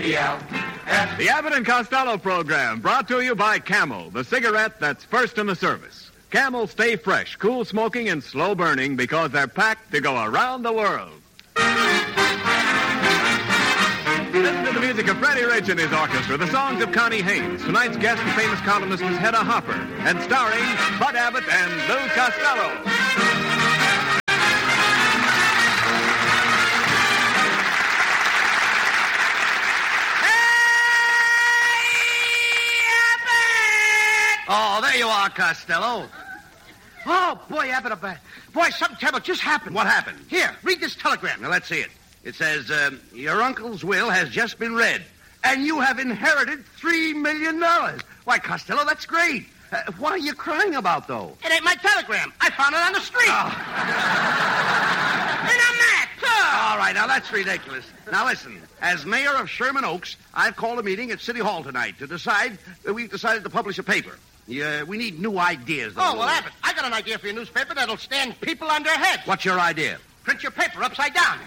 The Abbott and Costello program brought to you by Camel, the cigarette that's first in the service. Camel stay fresh, cool smoking, and slow burning because they're packed to go around the world. Listen to the music of Freddie Rich and his orchestra, the songs of Connie Haynes. Tonight's guest, the famous columnist, is Hedda Hopper, and starring Bud Abbott and Lou Costello. Oh, there you are, Costello. Oh, boy, Abbott, boy, something terrible just happened. What happened? Here, read this telegram. Now, let's see it. It says, your uncle's will has just been read, and you have inherited $3 million. Why, Costello, that's great. What are you crying about, though? It ain't my telegram. I found it on the street. Oh. And I'm mad, too. All right, now, that's ridiculous. Now, listen. As mayor of Sherman Oaks, I've called a meeting at City Hall tonight to decide that we've decided to publish a paper. We need new ideas. Oh, well, Abbott, I got an idea for your newspaper that'll stand people on their heads. What's your idea? Print your paper upside down.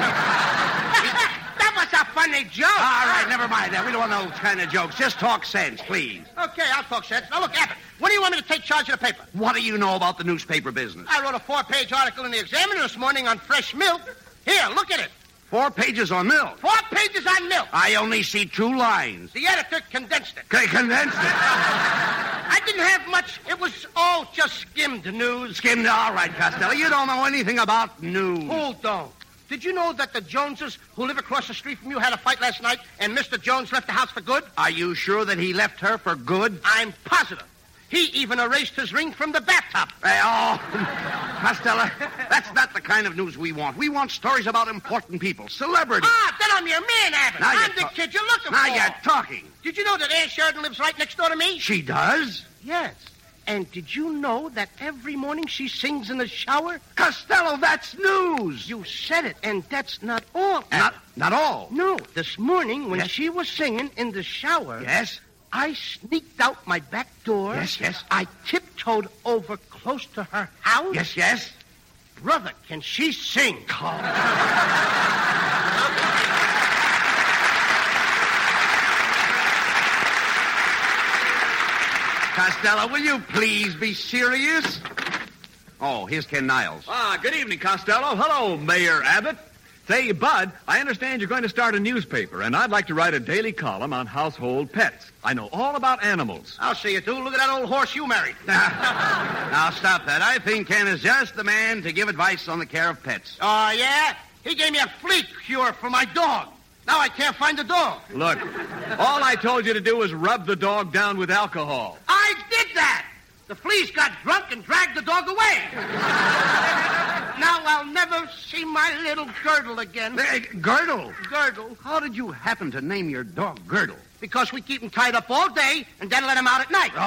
That was a funny joke. All right, never mind that. We don't want no kind of jokes. Just talk sense, please. Okay, I'll talk sense. Now, look, Abbott, when do you want me to take charge of the paper? What do you know about the newspaper business? I wrote a 4-page article in the Examiner this morning on fresh milk. Here, look at it. 4 pages on milk. 4 pages on milk. I only see 2 lines. The editor condensed it. Okay, condensed it. I didn't have much. It was all just skimmed news. Skimmed? All right, Costello. You don't know anything about news. Who don't? Did you know that the Joneses, who live across the street from you, had a fight last night, and Mr. Jones left the house for good? Are you sure that he left her for good? I'm positive. He even erased his ring from the bathtub. Costello, that's not the kind of news we want. We want stories about important people, celebrities. Ah, then I'm your man, Abbott. I'm the kid you're looking now for. Now you're talking. Did you know that Ann Sheridan lives right next door to me? She does? Yes. And did you know that every morning she sings in the shower? Costello, that's news. You said it, and that's not all. Not all? No. This morning, when she was singing in the shower... Yes? I sneaked out my back door. Yes. I tiptoed over close to her house. Yes. Brother, can she sing? Costello, will you please be serious? Oh, here's Ken Niles. Good evening, Costello. Hello, Mayor Abbott. Say, Bud, I understand you're going to start a newspaper, and I'd like to write a daily column on household pets. I know all about animals. I'll see you do. Look at that old horse you married. Now, stop that. I think Ken is just the man to give advice on the care of pets. Oh, yeah? He gave me a flea cure for my dog. Now I can't find the dog. Look, all I told you to do was rub the dog down with alcohol. I did that. The fleas got drunk and dragged the dog away. Now I'll never see my little Girdle again. Girdle? Girdle. How did you happen to name your dog Girdle? Because we keep him tied up all day and then let him out at night.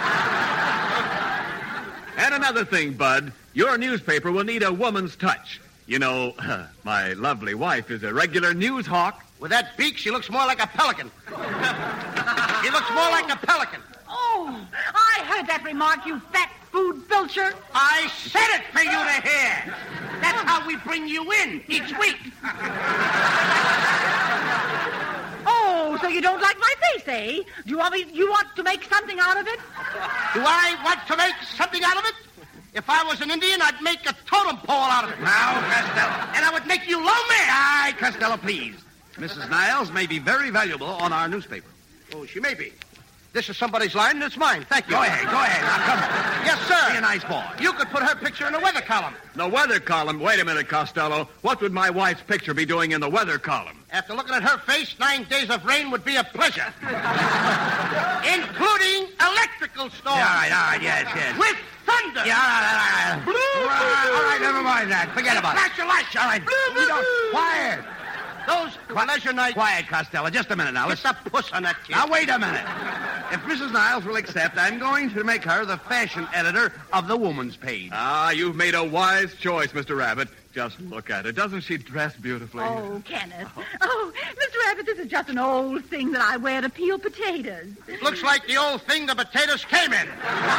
Oh. And another thing, Bud, your newspaper will need a woman's touch. You know, my lovely wife is a regular news hawk. With that beak, she looks more like a pelican. She looks more like a pelican. Oh, I heard that remark, you fat food filcher. I said it for you to hear. That's how we bring you in each week. Oh, so you don't like my face, eh? You want to make something out of it? Do I want to make something out of it? If I was an Indian, I'd make a totem pole out of it. Now, Costello. And I would make you low man. All right, Costello, please. Mrs. Niles may be very valuable on our newspaper. Oh, she may be. This is somebody's line, and it's mine. Thank you. Go ahead. Now, come on. Yes, sir. Be a nice boy. You could put her picture in the weather column. The weather column? Wait a minute, Costello. What would my wife's picture be doing in the weather column? After looking at her face, 9 days of rain would be a pleasure. Including electrical storms. All right, yes. With thunder. Yeah, all right. All right, never mind that. Forget about it. Flash your lights. All right. We don't... Quiet. Those leisure nights... Quiet, Costello. Just a minute now. It's a puss on that kid. Now, wait a minute. If Mrs. Niles will accept, I'm going to make her the fashion editor of the woman's page. You've made a wise choice, Mr. Rabbit. Just look at her. Doesn't she dress beautifully? Oh, Kenneth. Oh, Mr. Rabbit, this is just an old thing that I wear to peel potatoes. It looks like the old thing the potatoes came in.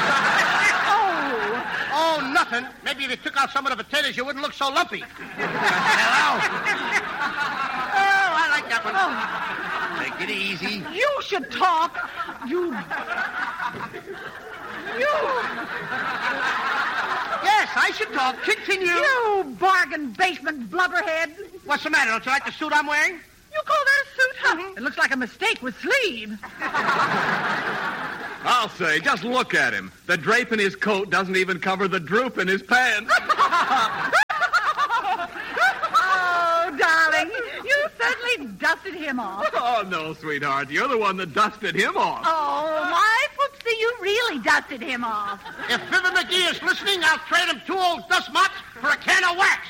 Oh. Oh, nothing. Maybe if you took out some of the potatoes, you wouldn't look so lumpy. Hello? Oh, I like that one. Oh. Get easy. You should talk. You. Yes, I should talk. Continue. You bargain basement blubberhead. What's the matter? Don't you like the suit I'm wearing? You call that a suit, huh? It looks like a mistake with sleeves. I'll say, just look at him. The drape in his coat doesn't even cover the droop in his pants. Oh, darling, you certainly dusted him off. Oh, no, sweetheart. You're the one that dusted him off. Oh, my footsie, you really dusted him off. If Fibber McGee is listening, I'll trade him 2 old dust mops for a can of wax.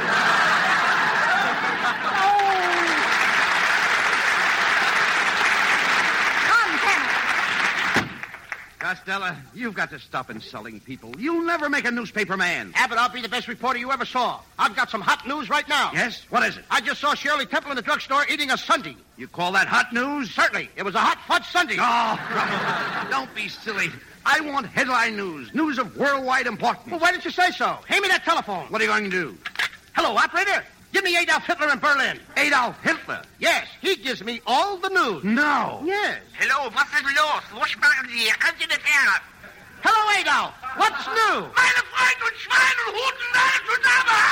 Costello, you've got to stop insulting people. You'll never make a newspaper man. Abbott, I'll be the best reporter you ever saw. I've got some hot news right now. Yes? What is it? I just saw Shirley Temple in the drugstore eating a sundae. You call that hot news? Certainly. It was a hot fudge sundae. Oh, don't be silly. I want headline news. News of worldwide importance. Well, why didn't you say so? Hand me that telephone. What are you going to do? Hello, operator. Give me Adolf Hitler in Berlin. Adolf Hitler? Yes, he gives me all the news. No. Yes. Hallo, was ist los? Wo sprachen Sie? Können Sie das her? Hello, Adolf. What's new? Meine Freunde und Schweine und Huten alle zusammen!